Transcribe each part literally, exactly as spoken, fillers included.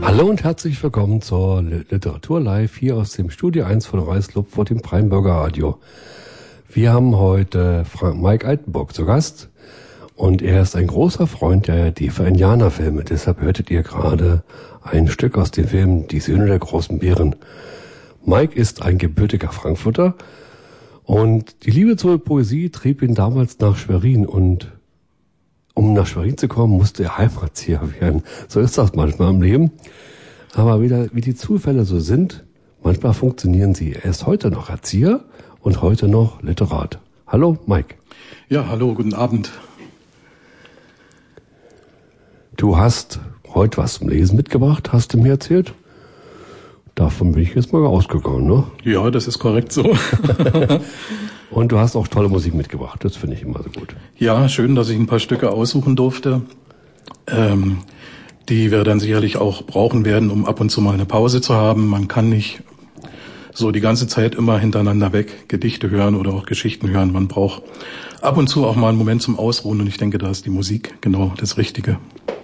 Hallo und herzlich willkommen zur Literatur Live hier aus dem Studio eins von Reislup vor dem Preinbürger Radio. Wir haben heute Frank Mike Altenburg zu Gast und er ist ein großer Freund der DEFA-Indianer-Filme. Deshalb hörtet ihr gerade ein Stück aus dem Film Die Söhne der großen Bären. Mike ist ein gebürtiger Frankfurter und die Liebe zur Poesie trieb ihn damals nach Schwerin und um nach Schwerin zu kommen, musste er Heimatzieher werden. So ist das manchmal im Leben. Aber wieder, wie die Zufälle so sind, manchmal funktionieren sie. Er ist heute noch Erzieher und heute noch Literat. Hallo, Mike. Ja, hallo, guten Abend. Du hast heute was zum Lesen mitgebracht, hast du mir erzählt? Davon bin ich jetzt mal ausgegangen, ne? Ja, das ist korrekt so. Und du hast auch tolle Musik mitgebracht, das finde ich immer so gut. Ja, schön, dass ich ein paar Stücke aussuchen durfte, ähm, die wir dann sicherlich auch brauchen werden, um ab und zu mal eine Pause zu haben. Man kann nicht so die ganze Zeit immer hintereinander weg Gedichte hören oder auch Geschichten hören. Man braucht ab und zu auch mal einen Moment zum Ausruhen und ich denke, da ist die Musik genau das Richtige.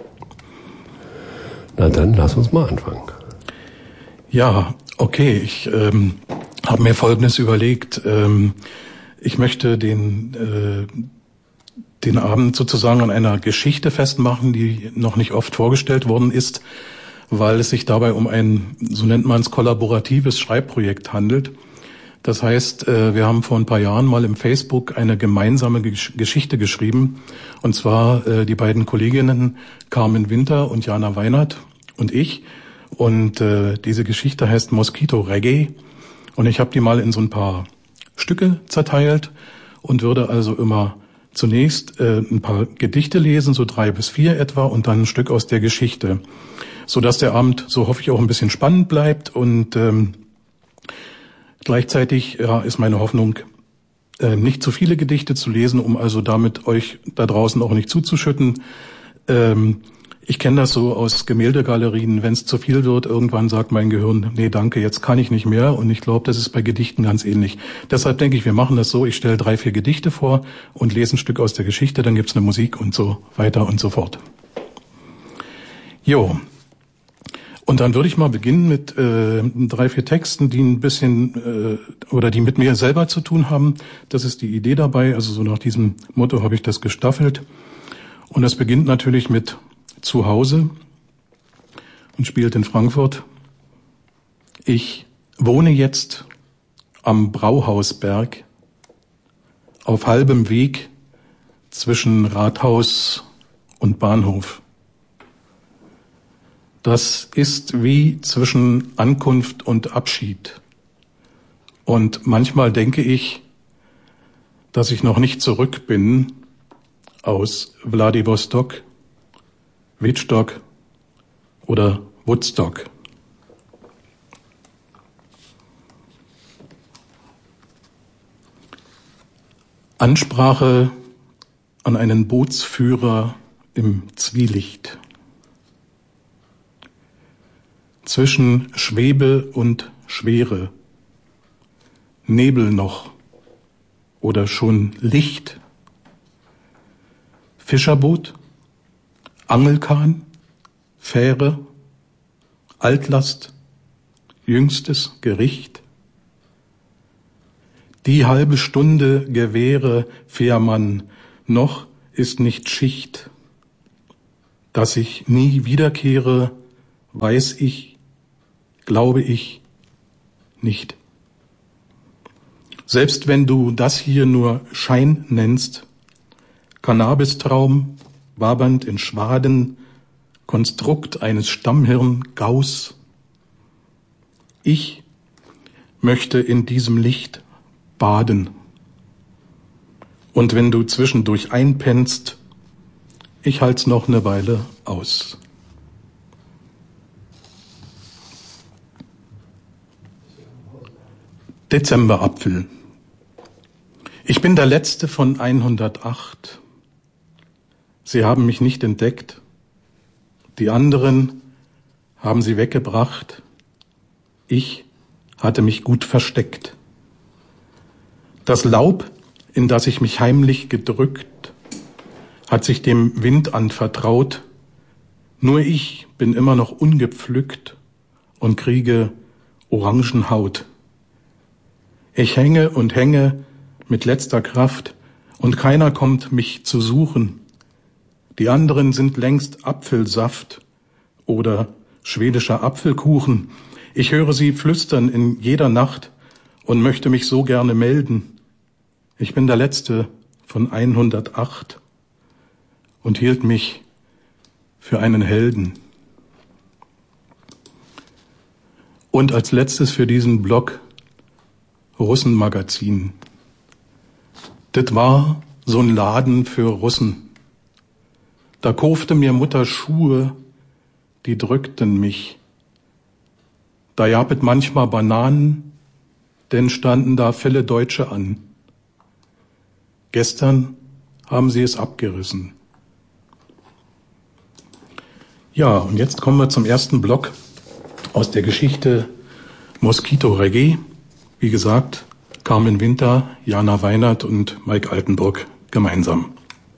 Na dann, lass uns mal anfangen. Ja, okay, ich ähm, habe mir Folgendes überlegt. Ähm, Ich möchte den äh, den Abend sozusagen an einer Geschichte festmachen, die noch nicht oft vorgestellt worden ist, weil es sich dabei um ein, so nennt man es, kollaboratives Schreibprojekt handelt. Das heißt, äh, wir haben vor ein paar Jahren mal im Facebook eine gemeinsame Gesch- Geschichte geschrieben, und zwar äh, die beiden Kolleginnen Carmen Winter und Jana Weinert und ich. Und äh, diese Geschichte heißt Mosquito Reggae, und ich habe die mal in so ein paar Stücke zerteilt und würde also immer zunächst äh, ein paar Gedichte lesen, so drei bis vier etwa, und dann ein Stück aus der Geschichte, so dass der Abend, so hoffe ich, auch ein bisschen spannend bleibt. Und ähm, gleichzeitig ja, ist meine Hoffnung, äh, nicht zu viele Gedichte zu lesen, um also damit euch da draußen auch nicht zuzuschütten. Ähm, Ich kenne das so aus Gemäldegalerien, wenn es zu viel wird, irgendwann sagt mein Gehirn, nee, danke, jetzt kann ich nicht mehr. Und ich glaube, das ist bei Gedichten ganz ähnlich. Deshalb denke ich, wir machen das so, ich stelle drei, vier Gedichte vor und lese ein Stück aus der Geschichte, dann gibt's eine Musik und so weiter und so fort. Jo. Und dann würde ich mal beginnen mit äh, drei, vier Texten, die ein bisschen, äh, oder die mit mir selber zu tun haben. Das ist die Idee dabei, also so nach diesem Motto habe ich das gestaffelt. Und das beginnt natürlich mit zu Hause und spielt in Frankfurt. Ich wohne jetzt am Brauhausberg auf halbem Weg zwischen Rathaus und Bahnhof. Das ist wie zwischen Ankunft und Abschied. Und manchmal denke ich, dass ich noch nicht zurück bin aus Wladiwostok, Wittstock oder Woodstock. Ansprache an einen Bootsführer im Zwielicht. Zwischen Schwebe und Schwere, Nebel noch oder schon Licht. Fischerboot, Angelkahn, Fähre, Altlast, jüngstes Gericht. Die halbe Stunde gewähre, Fährmann, noch ist nicht Schicht. Dass ich nie wiederkehre, weiß ich, glaube ich nicht. Selbst wenn du das hier nur Schein nennst, Cannabistraum, wabernd in Schwaden, Konstrukt eines Stammhirn Gauss. Ich möchte in diesem Licht baden. Und wenn du zwischendurch einpennst, ich halt's noch eine Weile aus. Dezemberapfel. Ich bin der Letzte von hundertacht. Sie haben mich nicht entdeckt. Die anderen haben sie weggebracht. Ich hatte mich gut versteckt. Das Laub, in das ich mich heimlich gedrückt, hat sich dem Wind anvertraut. Nur ich bin immer noch ungepflückt und kriege Orangenhaut. Ich hänge und hänge mit letzter Kraft und keiner kommt mich zu suchen. Die anderen sind längst Apfelsaft oder schwedischer Apfelkuchen. Ich höre sie flüstern in jeder Nacht und möchte mich so gerne melden. Ich bin der Letzte von hundertacht und hielt mich für einen Helden. Und als letztes für diesen Blog Russenmagazin. Das war so ein Laden für Russen. Da kaufte mir Mutter Schuhe, die drückten mich. Da gab es manchmal Bananen, denn standen da viele Deutsche an. Gestern haben sie es abgerissen. Ja, und jetzt kommen wir zum ersten Block aus der Geschichte Mosquito Reggae. Wie gesagt, Carmen Winter, Jana Weinert und Mike Altenburg gemeinsam.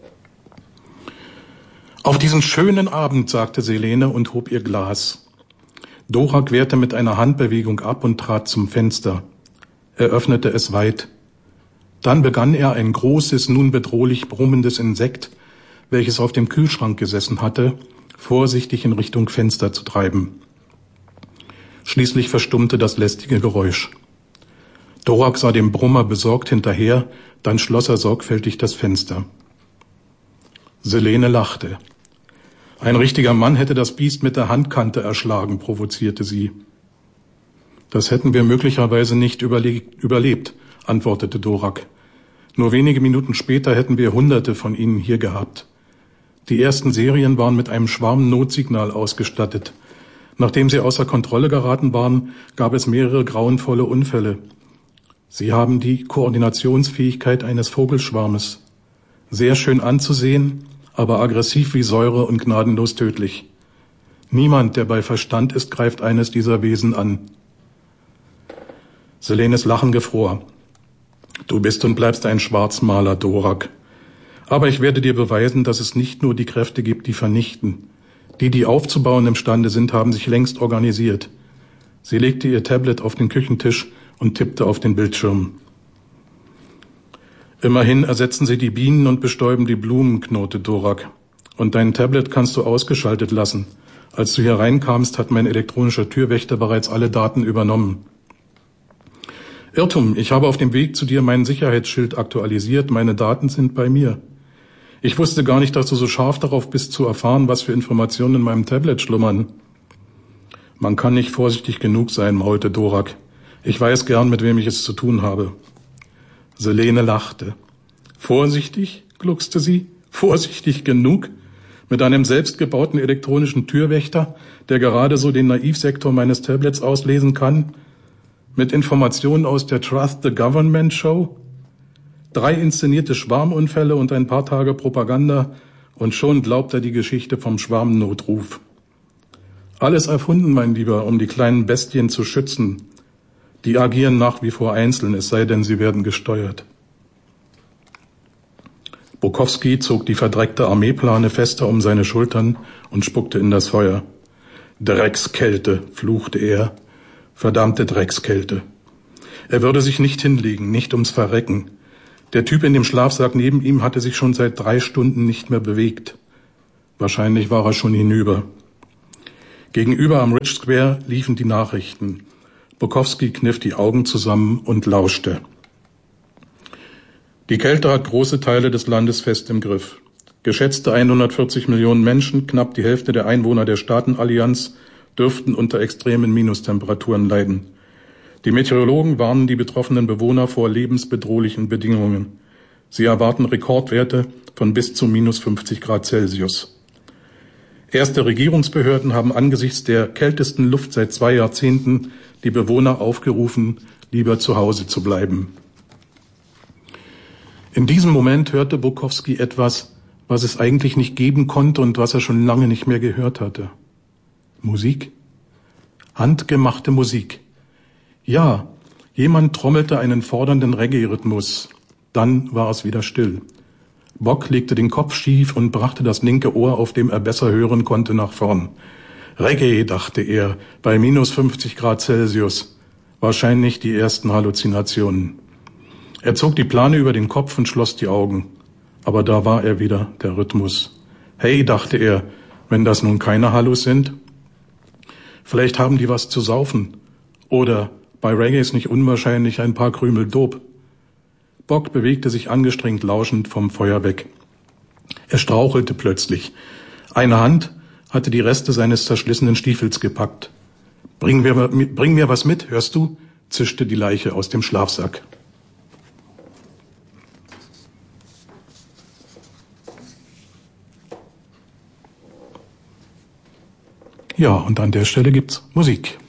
Auf diesen schönen Abend, sagte Selene und hob ihr Glas. Dorak wehrte mit einer Handbewegung ab und trat zum Fenster. Er öffnete es weit. Dann begann er ein großes, nun bedrohlich brummendes Insekt, welches auf dem Kühlschrank gesessen hatte, vorsichtig in Richtung Fenster zu treiben. Schließlich verstummte das lästige Geräusch. Dorak sah dem Brummer besorgt hinterher, dann schloss er sorgfältig das Fenster. Selene lachte. Ein richtiger Mann hätte das Biest mit der Handkante erschlagen, provozierte sie. Das hätten wir möglicherweise nicht überlebt, antwortete Dorak. Nur wenige Minuten später hätten wir Hunderte von ihnen hier gehabt. Die ersten Serien waren mit einem Schwarmnotsignal ausgestattet. Nachdem sie außer Kontrolle geraten waren, gab es mehrere grauenvolle Unfälle. Sie haben die Koordinationsfähigkeit eines Vogelschwarmes. Sehr schön anzusehen, aber aggressiv wie Säure und gnadenlos tödlich. Niemand, der bei Verstand ist, greift eines dieser Wesen an. Selenes Lachen gefror. Du bist und bleibst ein Schwarzmaler, Dorak. Aber ich werde dir beweisen, dass es nicht nur die Kräfte gibt, die vernichten. Die, die aufzubauen imstande sind, haben sich längst organisiert. Sie legte ihr Tablet auf den Küchentisch und tippte auf den Bildschirm. Immerhin ersetzen sie die Bienen und bestäuben die Blumen, knurrte Dorak. Und dein Tablet kannst du ausgeschaltet lassen. Als du hier reinkamst, hat mein elektronischer Türwächter bereits alle Daten übernommen. Irrtum, ich habe auf dem Weg zu dir meinen Sicherheitsschild aktualisiert, meine Daten sind bei mir. Ich wusste gar nicht, dass du so scharf darauf bist, zu erfahren, was für Informationen in meinem Tablet schlummern. Man kann nicht vorsichtig genug sein, maulte Dorak. Ich weiß gern, mit wem ich es zu tun habe. Selene lachte. Vorsichtig, gluckste sie, vorsichtig genug? Mit einem selbstgebauten elektronischen Türwächter, der gerade so den Naivsektor meines Tablets auslesen kann? Mit Informationen aus der Trust the Government Show? Drei inszenierte Schwarmunfälle und ein paar Tage Propaganda und schon glaubt er die Geschichte vom Schwarmnotruf. Alles erfunden, mein Lieber, um die kleinen Bestien zu schützen. Die agieren nach wie vor einzeln, es sei denn, sie werden gesteuert. Bukowski zog die verdreckte Armeeplane fester um seine Schultern und spuckte in das Feuer. Dreckskälte, fluchte er. Verdammte Dreckskälte. Er würde sich nicht hinlegen, nicht ums Verrecken. Der Typ in dem Schlafsack neben ihm hatte sich schon seit drei Stunden nicht mehr bewegt. Wahrscheinlich war er schon hinüber. Gegenüber am Ridge Square liefen die Nachrichten. Bukowski kniff die Augen zusammen und lauschte. Die Kälte hat große Teile des Landes fest im Griff. Geschätzte hundertvierzig Millionen Menschen, knapp die Hälfte der Einwohner der Staatenallianz, dürften unter extremen Minustemperaturen leiden. Die Meteorologen warnen die betroffenen Bewohner vor lebensbedrohlichen Bedingungen. Sie erwarten Rekordwerte von bis zu minus fünfzig Grad Celsius. Erste Regierungsbehörden haben angesichts der kältesten Luft seit zwei Jahrzehnten die Bewohner aufgerufen, lieber zu Hause zu bleiben. In diesem Moment hörte Bukowski etwas, was es eigentlich nicht geben konnte und was er schon lange nicht mehr gehört hatte. Musik? Handgemachte Musik. Ja, jemand trommelte einen fordernden Reggae-Rhythmus. Dann war es wieder still. Bock legte den Kopf schief und brachte das linke Ohr, auf dem er besser hören konnte, nach vorn. Reggae, dachte er, bei minus fünfzig Grad Celsius. Wahrscheinlich die ersten Halluzinationen. Er zog die Plane über den Kopf und schloss die Augen. Aber da war er wieder, der Rhythmus. Hey, dachte er, wenn das nun keine Hallus sind? Vielleicht haben die was zu saufen. Oder bei Reggae ist nicht unwahrscheinlich ein paar Krümel Dope. Bock bewegte sich angestrengt lauschend vom Feuer weg. Er strauchelte plötzlich. Eine Hand hatte die Reste seines zerschlissenen Stiefels gepackt. Bring mir, bring mir was mit, hörst du? Zischte die Leiche aus dem Schlafsack. Ja, und an der Stelle gibt's Musik.